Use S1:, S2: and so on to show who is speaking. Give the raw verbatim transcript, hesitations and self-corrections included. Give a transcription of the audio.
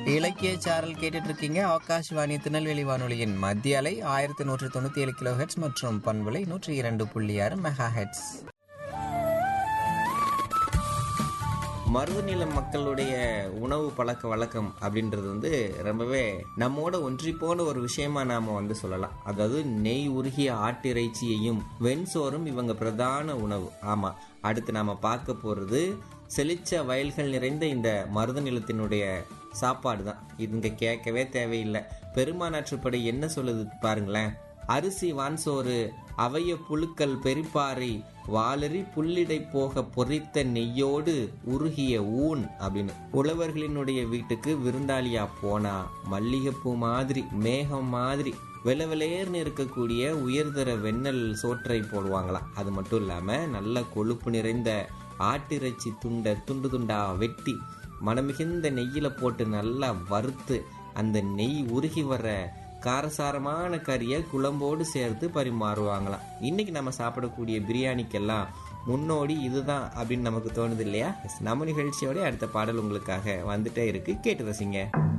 S1: இலக்கிய சாரல் கேட்டுட்டு இருக்கீங்க. ஆகாஷ்வாணி திருநெல்வேலி வானொலியின் மத்திய அலை ஆயிரத்தி நூற்றி தொண்ணூத்தி ஏழு கிலோ ஹெட்ஸ் மற்றும் பண்பலை நூற்றி இரண்டு புள்ளி ஆறு மெகா ஹெட்ஸ். மருதநில மக்களுடைய உணவு பழக்க வழக்கம் அப்படின்றது வந்து ரொம்பவே நம்மோட ஒன்றி போன ஒரு விஷயமா நாம வந்து சொல்லலாம். அதாவது நெய் உருகிய ஆட்டிறைச்சியையும் வெண்சோறும் இவங்க பிரதான உணவு. ஆமா, அடுத்து நாம பார்க்க போறது செழிச்ச வயல்கள் நிறைந்த இந்த மருத நிலத்தினுடைய சாப்பாடு தான். இதுங்க கேட்கவே தேவையில்லை. பெருமானாற்றுப்படை என்ன சொல்லுது பாருங்களேன். அரிசி வான்சோறு அவைய புழுக்கள் பெரிப்பாறை வாளறி புல்லிடை போக பொறித்த நெய்யோடு உருகிய ஊன் அப்படின்னு. உழவர்களினுடைய வீட்டுக்கு விருந்தாளியா போனா மல்லிகைப்பூ மாதிரி மேகம் மாதிரி வெளவெளேர்னு இருக்கக்கூடிய உயர்தர வெண்ணெல் சோற்றை போடுவாங்களாம். அது மட்டும் இல்லாம நல்ல கொழுப்பு நிறைந்த ஆட்டிறைச்சி துண்டை துண்டு துண்டா வெட்டி மனமிகுந்த நெய்யில போட்டு நல்லா வறுத்து அந்த நெய் உருகி வர்ற காரசாரமான கறியை குழம்போடு சேர்த்து பரிமாறுவாங்களாம். இன்னைக்கு நம்ம சாப்பிடக்கூடிய பிரியாணிக்கெல்லாம் முன்னோடி இதுதான் அப்படின்னு நமக்கு தோணுது இல்லையா? நம்ம நிகழ்ச்சியோட அடுத்த பாடல் உங்களுக்காக வந்துட்டே இருக்கு, கேட்டு ரசிங்க.